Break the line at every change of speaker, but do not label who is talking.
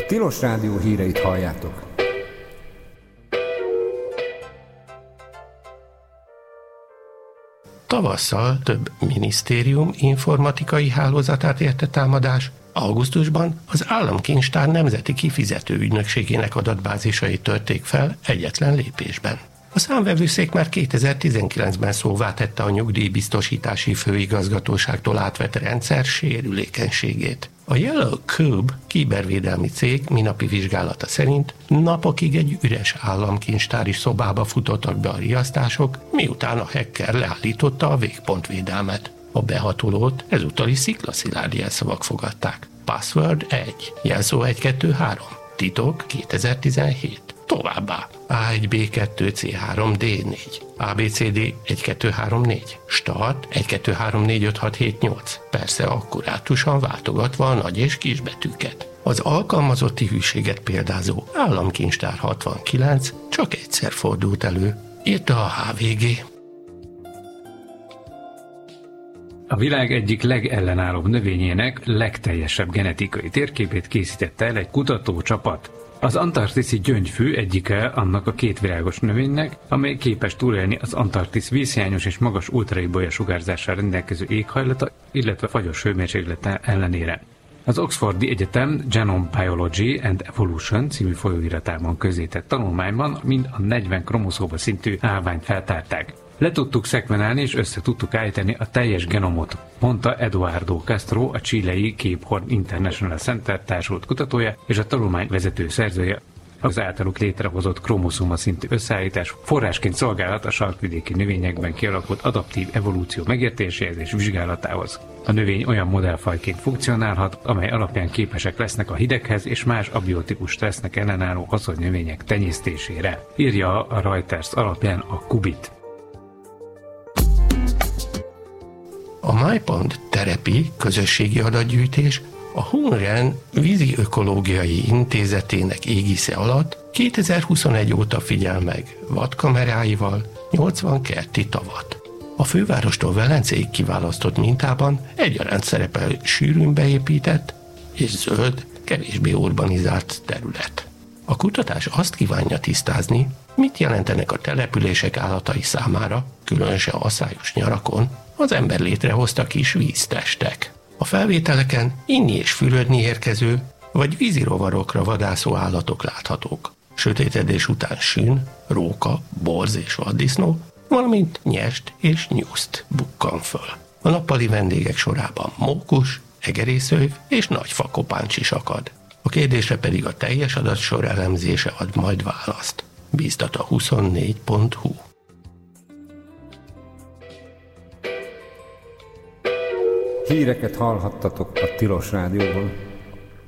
A Tilos Rádió híreit halljátok.
Tavasszal több minisztérium informatikai hálózatát érte támadás, augusztusban az Államkincstár Nemzeti Kifizető Ügynökségének adatbázisai törték fel egyetlen lépésben. A számvevőszék már 2019-ben szóvá tette a nyugdíjbiztosítási főigazgatóságtól átvett rendszer sérülékenységét. A Yellow Cube kibervédelmi cég minapi vizsgálata szerint napokig egy üres államkincstári szobába futottak be a riasztások, miután a hacker leállította a végpontvédelmet. A behatolót ezúttal sziklaszilárd jelszavak fogadták. Password 1, jelszó 123, titok 2017. Továbbá A1B2C3D4, ABCD 1234, start 12345678, persze akkurátusan váltogatva a nagy és kisbetűket. Az alkalmazotti hűséget példázó Államkincstár 69 csak egyszer fordult elő, írta a HVG.
A világ egyik legellenállóbb növényének legteljesebb genetikai térképét készítette el egy kutatócsapat. Az antarktiszi gyöngyfű egyike annak a két virágos növénynek, amely képes túlélni az Antarktisz vízhiányos és magas ultraibolya sugárzással rendelkező éghajlata, illetve fagyos hőmérséklete ellenére. Az Oxfordi Egyetem Genome Biology and Evolution című folyóiratában közzétett tanulmányban mind a 40 kromoszóma szintű állványt feltárták. Le tudtuk szekvenálni és össze tudtuk állítani a teljes genomot, mondta Eduardo Castro, a chilei Cape Horn International Center társult kutatója és a tanulmány vezető szerzője. Az általuk létrehozott kromoszóma szintű összeállítás forrásként szolgálhat a sarkvidéki növényekben kialakult adaptív evolúció megértéséhez és vizsgálatához. A növény olyan modellfajként funkcionálhat, amely alapján képesek lesznek a hideghez és más abiotikus stressznek ellenálló haszonnövények tenyésztésére, írja a Reuters alapján a Kubit.
A MyPond terepi közösségi adatgyűjtés a Hunren Vízi Ökológiai Intézetének égisze alatt 2021 óta figyel meg vadkameráival 80 kerti tavat. A fővárostól Velencéig kiválasztott mintában egyaránt szerepel sűrűn beépített és zöld, kevésbé urbanizált terület. A kutatás azt kívánja tisztázni, mit jelentenek a települések állatai számára, különösen asszályos nyarakon, az ember létrehozta kis víztestek. A felvételeken inni és fürödni érkező, vagy vízirovarokra vadászó állatok láthatók. Sötétedés után sün, róka, borz és vaddisznó, valamint nyest és nyuszt bukkan föl. A nappali vendégek sorában mókus, egerészőv és nagy fakopáncs is akad. A kérdésre pedig a teljes adatsor elemzése ad majd választ. Bíztat a 24.hu.
Híreket hallhattatok a Tilos Rádióban.